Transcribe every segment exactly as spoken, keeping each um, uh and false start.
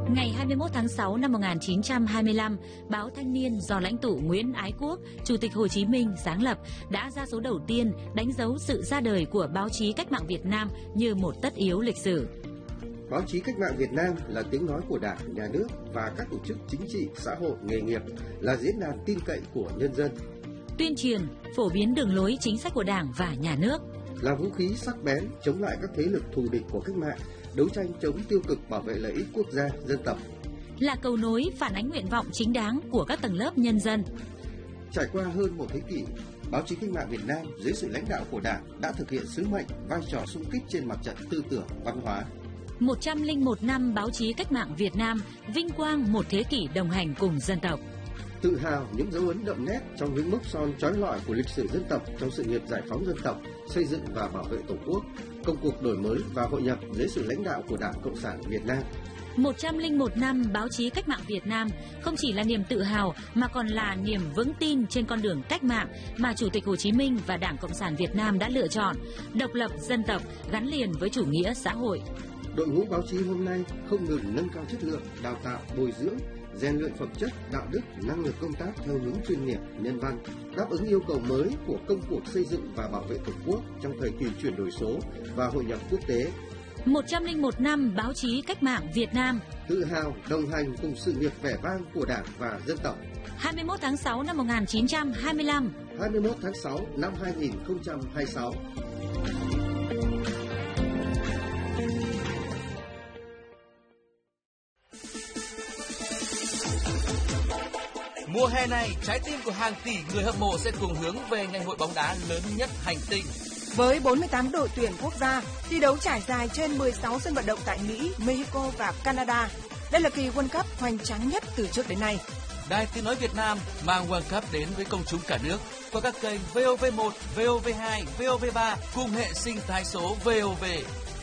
Ngày hai mươi mốt tháng sáu năm một nghìn chín trăm hai mươi lăm, báo Thanh niên do lãnh tụ Nguyễn Ái Quốc, Chủ tịch Hồ Chí Minh sáng lập đã ra số đầu tiên đánh dấu sự ra đời của báo chí cách mạng Việt Nam như một tất yếu lịch sử. Báo chí cách mạng Việt Nam là tiếng nói của Đảng, Nhà nước và các tổ chức chính trị, xã hội, nghề nghiệp, là diễn đàn tin cậy của nhân dân. Tuyên truyền, phổ biến đường lối chính sách của Đảng và Nhà nước. Là vũ khí sắc bén chống lại các thế lực thù địch của cách mạng, đấu tranh chống tiêu cực, bảo vệ lợi ích quốc gia, dân tộc. Là cầu nối phản ánh nguyện vọng chính đáng của các tầng lớp nhân dân. Trải qua hơn một thế kỷ, báo chí cách mạng Việt Nam dưới sự lãnh đạo của Đảng đã thực hiện sứ mệnh, vai trò xung kích trên mặt trận tư tưởng, văn hóa. một trăm lẻ một năm báo chí cách mạng Việt Nam, vinh quang một thế kỷ đồng hành cùng dân tộc. Tự hào những dấu ấn đậm nét trong những mốc son chói lọi của lịch sử dân tộc trong sự nghiệp giải phóng dân tộc, xây dựng và bảo vệ Tổ quốc, công cuộc đổi mới và hội nhập dưới sự lãnh đạo của Đảng Cộng sản Việt Nam. một trăm lẻ một năm báo chí cách mạng Việt Nam không chỉ là niềm tự hào mà còn là niềm vững tin trên con đường cách mạng mà Chủ tịch Hồ Chí Minh và Đảng Cộng sản Việt Nam đã lựa chọn, độc lập dân tộc gắn liền với chủ nghĩa xã hội. Đội ngũ báo chí hôm nay không ngừng nâng cao chất lượng, đào tạo, bồi dưỡng, rèn luyện phẩm chất, đạo đức, năng lực công tác theo hướng chuyên nghiệp, nhân văn, đáp ứng yêu cầu mới của công cuộc xây dựng và bảo vệ Tổ quốc trong thời kỳ chuyển đổi số và hội nhập quốc tế. một trăm lẻ một năm báo chí cách mạng Việt Nam, tự hào đồng hành cùng sự nghiệp vẻ vang của Đảng và dân tộc. hai mươi mốt tháng sáu năm một nghìn chín trăm hai mươi lăm, hai mươi mốt tháng sáu năm hai nghìn không trăm hai mươi sáu. Mùa hè này, trái tim của hàng tỷ người hâm mộ sẽ cùng hướng về ngày hội bóng đá lớn nhất hành tinh. Với bốn mươi tám đội tuyển quốc gia, thi đấu trải dài trên mười sáu sân vận động tại Mỹ, Mexico và Canada. Đây là kỳ World Cup hoành tráng nhất từ trước đến nay. Đài Tiếng nói Việt Nam mang World Cup đến với công chúng cả nước qua các kênh vê o vê một, vê o vê hai, vê o vê ba cùng hệ sinh thái số vê o vê.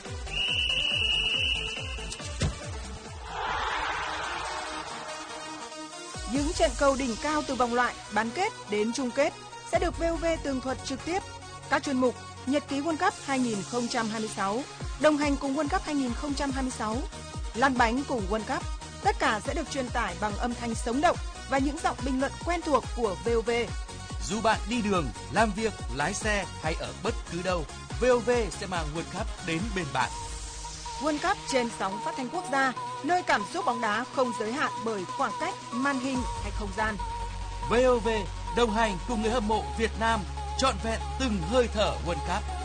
Những trận cầu đỉnh cao từ vòng loại, bán kết đến chung kết sẽ được vê o vê tường thuật trực tiếp. Các chuyên mục Nhật ký World Cup hai nghìn không trăm hai mươi sáu, đồng hành cùng World Cup hai nghìn không trăm hai mươi sáu, lăn bánh cùng World Cup, tất cả sẽ được truyền tải bằng âm thanh sống động và những giọng bình luận quen thuộc của vê o vê. Dù bạn đi đường, làm việc, lái xe hay ở bất cứ đâu, vê o vê sẽ mang World Cup đến bên bạn. World Cup trên sóng phát thanh quốc gia, nơi cảm xúc bóng đá không giới hạn bởi khoảng cách, màn hình hay không gian. vê o vê đồng hành cùng người hâm mộ Việt Nam trọn vẹn từng hơi thở World Cup.